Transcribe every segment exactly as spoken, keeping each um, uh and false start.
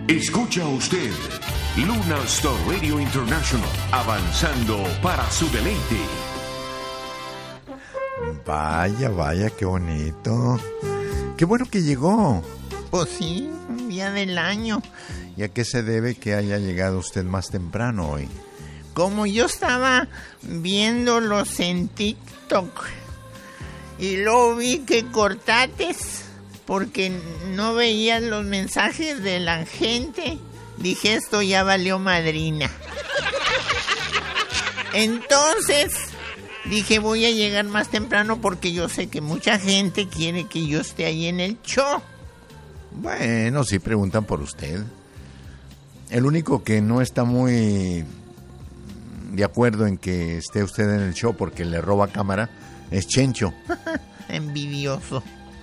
Escucha usted Luna Star Radio International, avanzando para su deleite. Vaya, vaya, qué bonito. Qué bueno que llegó. Pues sí, un día del año. ¿Y a qué se debe que haya llegado usted más temprano hoy? Como yo estaba viéndolos en TikTok y luego vi que cortates porque no veías los mensajes de la gente, dije, esto ya valió madrina. Entonces dije, voy a llegar más temprano porque yo sé que mucha gente quiere que yo esté ahí en el show. Bueno, sí preguntan por usted. El único que no está muy de acuerdo en que esté usted en el show porque le roba cámara es Chencho. Envidioso.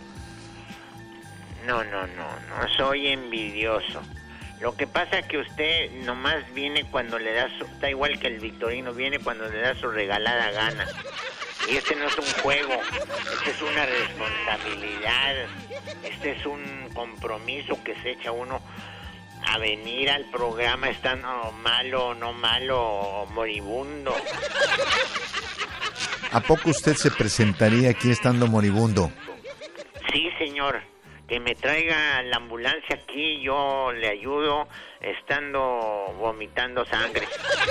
No, no, no, no soy envidioso. Lo que pasa es que usted nomás viene cuando le da su... Está igual que el Victorino, viene cuando le da su regalada gana. Y este no es un juego, este es una responsabilidad, este es un compromiso que se echa uno a venir al programa estando malo, no malo, moribundo. ¿A poco usted se presentaría aquí estando moribundo? Sí, señor. Que me traiga la ambulancia aquí, yo le ayudo estando vomitando sangre.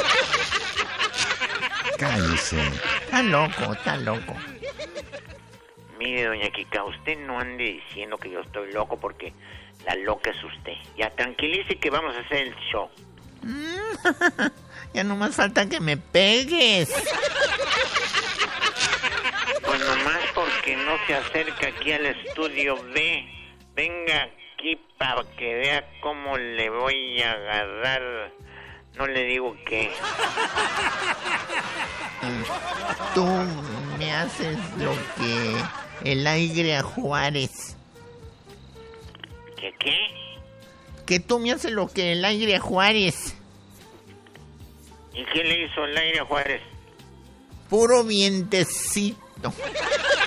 Cállese. Está loco, está loco. Mire, doña Kika, usted no ande diciendo que yo estoy loco porque la loca es usted. Ya tranquilice que vamos a hacer el show. Ya nomás falta que me pegues. Pues nomás porque no se acerca aquí al estudio B. Venga aquí para que vea cómo le voy a agarrar. No le digo qué. Tú me haces lo que el aire a Juárez. ¿Qué qué? Que tú me haces lo que el aire a Juárez. ¿Y qué le hizo el aire a Juárez? Puro vientecito.